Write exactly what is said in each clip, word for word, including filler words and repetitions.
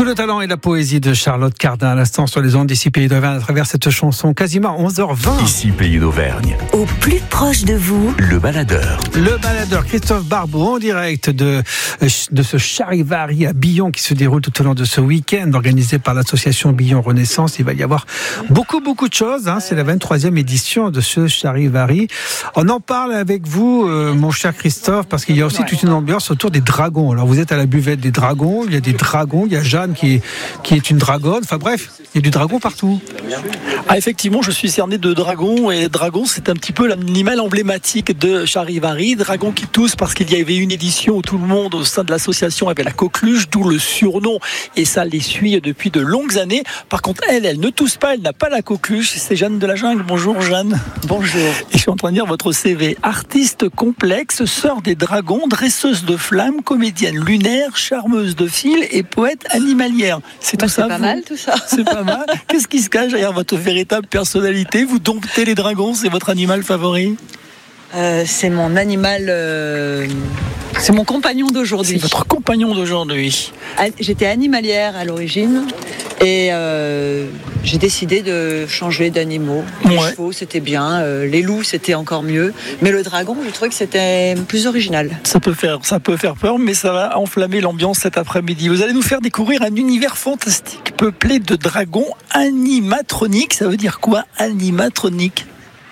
Tout le talent et la poésie de Charlotte Cardin à l'instant sur les ondes d'ici Pays d'Auvergne à travers cette chanson quasiment onze heures vingt. Ici Pays d'Auvergne. Au plus proche de vous, Le baladeur. Le baladeur Christophe Barbeau en direct de, de ce charivari à Billon qui se déroule tout au long de ce week-end organisé par l'association Billon Renaissance. Il va y avoir beaucoup beaucoup de choses, hein. C'est la vingt-troisième édition de ce charivari. On en parle avec vous, euh, mon cher Christophe, parce qu'il y a aussi toute une ambiance autour des dragons. Alors vous êtes à la buvette des dragons, il y a des dragons, il y a Jeanne qui est, qui est une dragonne, enfin bref, il y a du dragon partout. Ah, effectivement, je suis cerné de dragons, et dragon, c'est un petit peu l'animal emblématique de Charivari. Dragon qui tousse parce qu'il y avait une édition où tout le monde au sein de l'association avait la coqueluche, d'où le surnom, et ça les suit depuis de longues années. Par contre, elle, elle ne tousse pas, elle n'a pas la coqueluche. C'est Jeanne de la Jungle. Bonjour Jeanne. Bonjour. Et je suis en train de lire votre C V. Artiste complexe, sœur des dragons, dresseuse de flammes, comédienne lunaire, charmeuse de fil et poète animalière. C'est bah, tout ça. C'est pas vous mal tout ça. C'est pas mal. Qu'est-ce qui se cache derrière votre véritable personnalité? Vous domptez les dragons, c'est votre animal favori? euh, C'est mon animal. Euh... C'est mon compagnon d'aujourd'hui. C'est votre compagnon d'aujourd'hui. J'étais animalière à l'origine et euh, j'ai décidé de changer d'animaux. Les Ouais. chevaux, c'était bien. Euh, les loups, c'était encore mieux. Mais le dragon, je trouvais que c'était plus original. Ça peut faire, ça peut faire peur, mais ça va enflammer l'ambiance cet après-midi. Vous allez nous faire découvrir un univers fantastique peuplé de dragons animatroniques. Ça veut dire quoi, animatronique?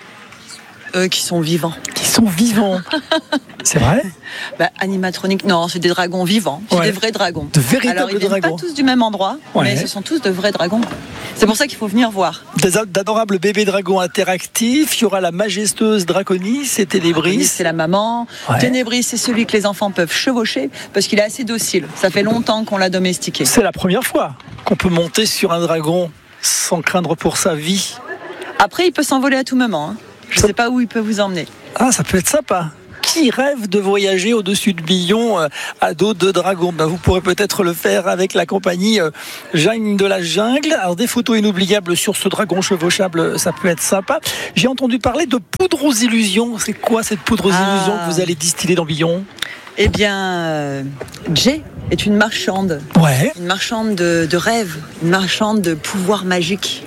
Eux qui sont vivants. Qui sont vivants. C'est vrai? Bah, animatronique, non, c'est des dragons vivants. C'est Ouais. des vrais dragons. De véritables Alors, ils viennent dragons. pas tous du même endroit, Ouais. mais ce sont tous de vrais dragons. C'est pour ça qu'il faut venir voir. Des d'adorables bébés dragons interactifs. Il y aura la majestueuse Draconis et Ténébris. C'est la maman. Ouais. Ténébris, c'est celui que les enfants peuvent chevaucher parce qu'il est assez docile. Ça fait longtemps qu'on l'a domestiqué. C'est la première fois qu'on peut monter sur un dragon sans craindre pour sa vie. Après, il peut s'envoler à tout moment. Hein. Je ne sais pas où il peut vous emmener. Ah, ça peut être sympa. Qui rêve de voyager au-dessus de Billon euh, à dos de dragon? Ben, vous pourrez peut-être le faire avec la compagnie euh, Jeanne de la Jungle. Alors, des photos inoubliables sur ce dragon chevauchable, ça peut être sympa. J'ai entendu parler de poudre aux illusions. C'est quoi cette poudre aux Ah. illusions que vous allez distiller dans Billon? Eh bien, euh, Jay est une marchande. Ouais. Une marchande de, de rêves, une marchande de pouvoirs magiques.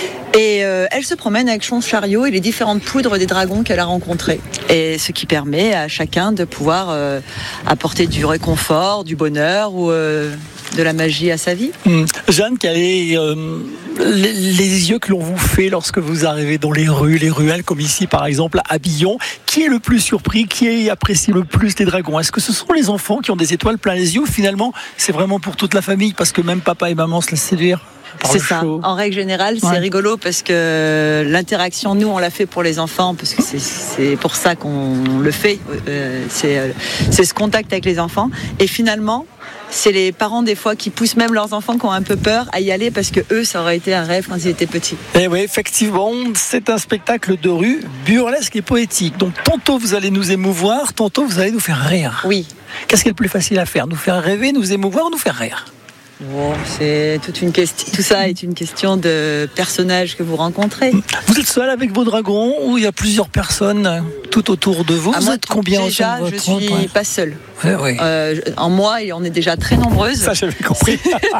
Et euh, elle se promène avec son chariot et les différentes poudres des dragons qu'elle a rencontrés. Et ce qui permet à chacun de pouvoir euh, apporter du réconfort, du bonheur ou euh, de la magie à sa vie. Mmh. Jeanne, quels sont euh, les, les yeux que l'on vous fait lorsque vous arrivez dans les rues, les ruelles, comme ici par exemple à Billon? Qui est le plus surpris? Qui apprécie le plus les dragons? Est-ce que ce sont les enfants qui ont des étoiles plein les yeux ou finalement c'est vraiment pour toute la famille parce que même papa et maman se laissent séduire? C'est ça. Show. En règle générale, c'est ouais. rigolo parce que l'interaction, nous, on l'a fait pour les enfants parce que c'est, c'est pour ça qu'on le fait. Euh, c'est, c'est ce contact avec les enfants. Et finalement, c'est les parents des fois qui poussent même leurs enfants qui ont un peu peur à y aller parce que eux, ça aurait été un rêve quand ils étaient petits. Et oui, effectivement, c'est un spectacle de rue burlesque et poétique. Donc tantôt vous allez nous émouvoir, tantôt vous allez nous faire rire. Oui. Qu'est-ce qui est le plus facile à faire? Nous faire rêver, nous émouvoir ou nous faire rire? Bon, c'est toute une question. Tout ça est une question de personnages que vous rencontrez. Vous êtes seul avec vos dragons ou il y a plusieurs personnes tout autour de vous? À vous moi, êtes combien? Déjà, je suis ouais. pas seule. Ouais, ouais. Euh, en moi, on est déjà très nombreuses. Ça, j'avais compris.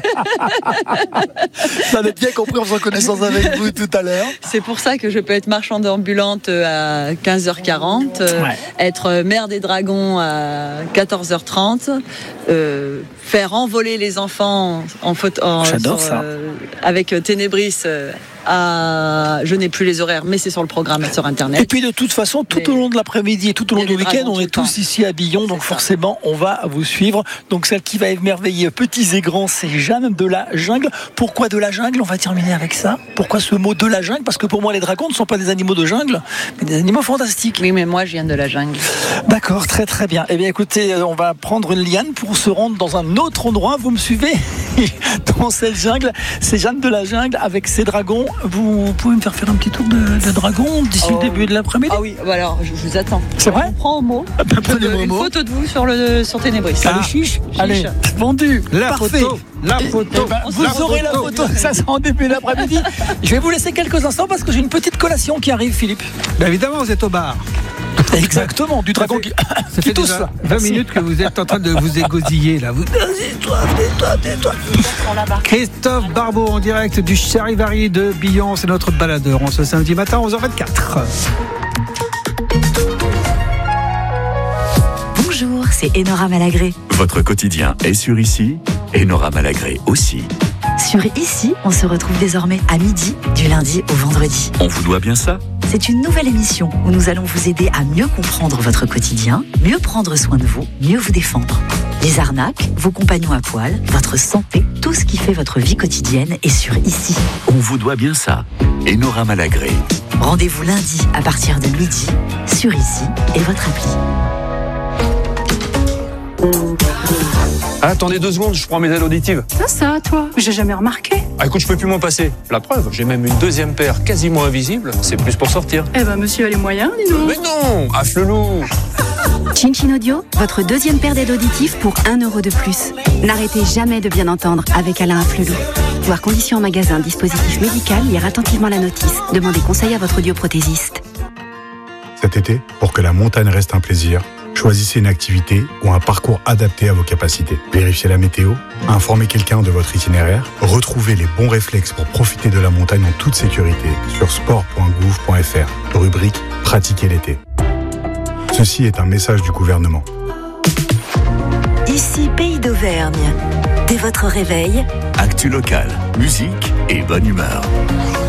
Ça, on a bien compris en faisant connaissance avec vous tout à l'heure. C'est pour ça que je peux être marchande ambulante à quinze heures quarante, ouais. être mère des dragons à quatorze heures trente, euh, faire envoler les enfants en photo, en, J'adore sur, ça. Euh, avec Ténébris. Euh, À... Je n'ai plus les horaires, mais c'est sur le programme sur Internet. Et puis de toute façon, tout mais... au long de l'après-midi et tout au long du week-end, on est tous ici à Billon, donc forcément, on va vous suivre. Donc celle qui va émerveiller petits et grands, c'est Jeanne de la Jungle. Pourquoi de la jungle? On va terminer avec ça. Pourquoi ce mot de la jungle? Parce que pour moi, les dragons ne sont pas des animaux de jungle, mais des animaux fantastiques. Oui, mais moi, je viens de la jungle. D'accord, très très bien. Eh bien, écoutez, on va prendre une liane pour se rendre dans un autre endroit. Vous me suivez? Dans cette jungle, c'est Jeanne de la Jungle avec ses dragons. Vous pouvez me faire faire un petit tour de, de dragon d'ici oh. le début de l'après-midi? Ah oui, alors je vous attends. C'est vrai? On prend au mot. Ah ben, une, une photo de vous sur, le, sur Ténébris. Allez, chiche. Allez, vendu. La Parfait. photo. La photo. Et ben, vous la aurez photo. la photo. Ça sera en début d'après-midi. Je vais vous laisser quelques instants parce que j'ai une petite collation qui arrive, Philippe. Ben évidemment, vous êtes au bar. Exactement, du dragon qui, Ça qui fait tousse. déjà là. vingt Merci. minutes que vous êtes en train de vous égosiller là. Vous... Tais-toi, tais-toi, tais-toi. Christophe Barbeau en direct du Charivari de Billon, c'est notre baladeur en ce samedi matin onze heures vingt-quatre. Bonjour, c'est Enora Malagré. Votre quotidien est sur Ici et Nora Malagré aussi. Sur Ici, on se retrouve désormais à midi, du lundi au vendredi. On vous doit bien ça? C'est une nouvelle émission où nous allons vous aider à mieux comprendre votre quotidien, mieux prendre soin de vous, mieux vous défendre. Les arnaques, vos compagnons à poil, votre santé, tout ce qui fait votre vie quotidienne est sur Ici. On vous doit bien ça. Et Nora Malagré. Rendez-vous lundi à partir de midi sur Ici et votre appli. Ah, attendez deux secondes, je prends mes aides auditives. Ça, ça, toi, j'ai jamais remarqué. Ah, écoute, je peux plus m'en passer. La preuve, j'ai même une deuxième paire quasiment invisible. C'est plus pour sortir. Eh ben, monsieur a les moyens, dis donc. Mais non, affle-loup. Chin Chin Audio, votre deuxième paire d'aides auditives pour un euro de plus. N'arrêtez jamais de bien entendre avec Alain Afflelou. Voir conditions en magasin, dispositif médical, lire attentivement la notice. Demandez conseil à votre audioprothésiste. Cet été, pour que la montagne reste un plaisir, choisissez une activité ou un parcours adapté à vos capacités. Vérifiez la météo, informez quelqu'un de votre itinéraire, retrouvez les bons réflexes pour profiter de la montagne en toute sécurité sur sport point gouv point f r, rubrique « Pratiquer l'été ». Ceci est un message du gouvernement. Ici, Pays d'Auvergne. Dès votre réveil, Actu locale, musique et bonne humeur.